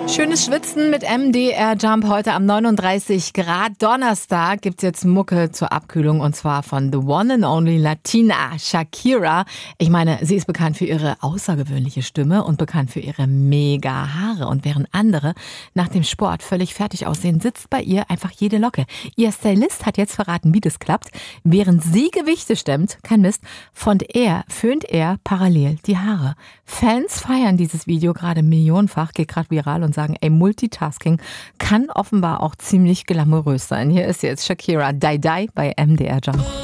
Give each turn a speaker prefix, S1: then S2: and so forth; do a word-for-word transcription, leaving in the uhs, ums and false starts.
S1: Schönes Schwitzen mit M D R Jump heute am neununddreißig Grad. Donnerstag gibt's jetzt Mucke zur Abkühlung und zwar von the one and only Latina Shakira. Ich meine, sie ist bekannt für ihre außergewöhnliche Stimme und bekannt für ihre mega Haare. Und während andere nach dem Sport völlig fertig aussehen, sitzt bei ihr einfach jede Locke. Ihr Stylist hat jetzt verraten, wie das klappt. Während sie Gewichte stemmt, kein Mist, font er, föhnt er parallel die Haare. Fans feiern dieses Video gerade millionenfach, geht gerade viral und sagen, ey, Multitasking kann offenbar auch ziemlich glamourös sein. Hier ist jetzt Shakira, Die Die bei M D R Jump.